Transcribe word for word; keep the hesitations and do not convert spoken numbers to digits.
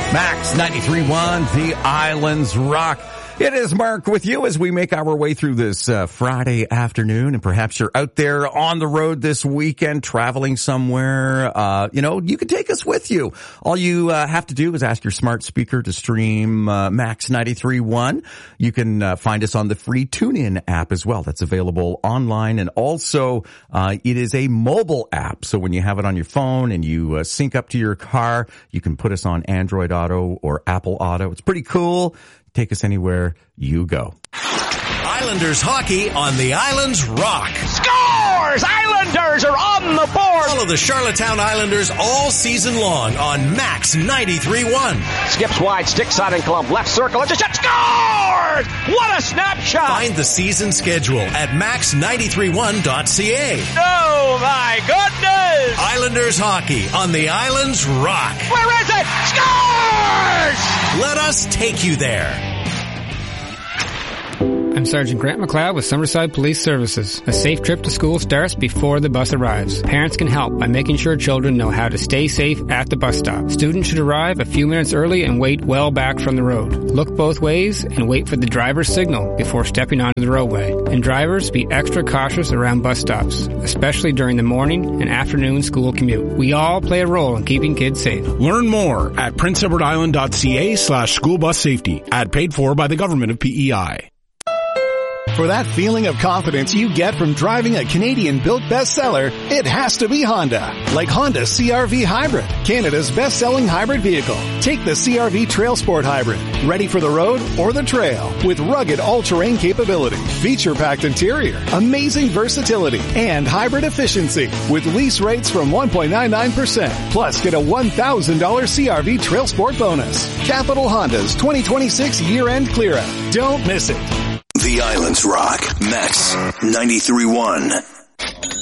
Max ninety-three point one, The Islands Rock. It is Mark with you as we make our way through this uh, Friday afternoon, and perhaps you're out there on the road this weekend traveling somewhere. Uh, you know, you can take us with you. All you uh, have to do is ask your smart speaker to stream uh, Max ninety-three point one. You can uh, find us on the free TuneIn app as well. That's available online, and also uh, it is a mobile app. So when you have it on your phone and you uh, sync up to your car, you can put us on Android Auto or Apple Auto. It's pretty cool. Take us anywhere you go. Islanders hockey on the Islands Rock. Scores! Islanders are on the board! Follow the Charlottetown Islanders all season long on Max ninety-three point one. Skips wide, stick side and club, left circle, it's a shot, scores! What a snapshot! Find the season schedule at max ninety-three one dot c a. Oh my goodness! Islanders hockey on the Islands Rock. Where is it? Scores! Let us take you there. I'm Sergeant Grant McLeod with Summerside Police Services. A safe trip to school starts before the bus arrives. Parents can help by making sure children know how to stay safe at the bus stop. Students should arrive a few minutes early and wait well back from the road. Look both ways and wait for the driver's signal before stepping onto the roadway. And drivers, be extra cautious around bus stops, especially during the morning and afternoon school commute. We all play a role in keeping kids safe. Learn more at prince edward island dot c a slash school bus safety. Ad paid for by the government of P E I. For that feeling of confidence you get from driving a Canadian-built bestseller, it has to be Honda. Like Honda C R V Hybrid, Canada's best-selling hybrid vehicle. Take the C R V Trail Sport Hybrid, ready for the road or the trail, with rugged all-terrain capability, feature-packed interior, amazing versatility, and hybrid efficiency, with lease rates from one point nine nine percent. Plus, get a one thousand dollars C R V Trail Sport bonus. Capital Honda's twenty twenty-six year-end clear-out. Don't miss it. The Islands Rock. Max ninety-three point one.